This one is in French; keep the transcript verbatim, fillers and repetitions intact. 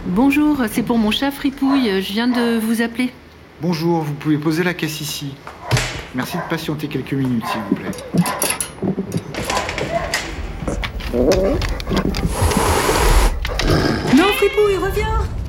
Bonjour, c'est pour mon chat Fripouille, je viens de vous appeler. Bonjour, vous pouvez poser la caisse ici. Merci de patienter quelques minutes, s'il vous plaît. Non, Fripouille, reviens!